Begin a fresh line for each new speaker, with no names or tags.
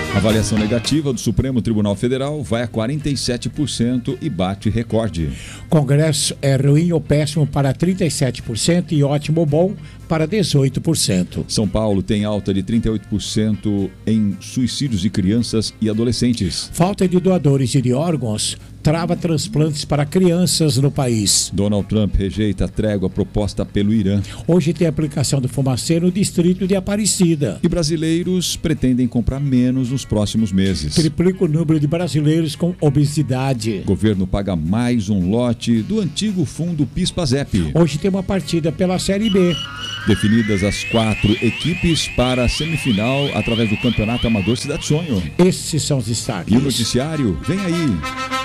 Avaliação negativa do Supremo Tribunal Federal vai a 47% e bate recorde.
Congresso é ruim ou péssimo para 37% e ótimo ou bom para 18%.
São Paulo tem alta de 38% em suicídios de crianças e adolescentes.
Falta de doadores de órgãos trava transplantes para crianças no país.
Donald Trump rejeita a trégua proposta pelo Irã.
Hoje tem aplicação do fumaceiro no distrito de Aparecida.
E brasileiros pretendem comprar menos nos próximos meses.
Triplica o número de brasileiros com obesidade.
Governo paga mais um lote do antigo fundo PIS/PASEP.
Hoje tem uma partida pela Série B.
Definidas as 4 equipes para a semifinal através do Campeonato Amador Cidade Sonho.
Esses são os destaques.
E o noticiário vem aí.